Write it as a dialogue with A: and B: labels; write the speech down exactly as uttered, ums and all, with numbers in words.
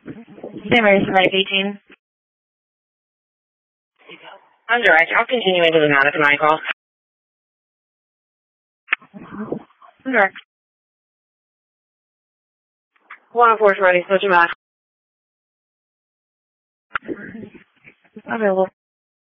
A: San Maria, Life eighteen. I'm direct. I'll continue into the Madison I call. I'm direct. one oh four is ready. Switch him back. Available.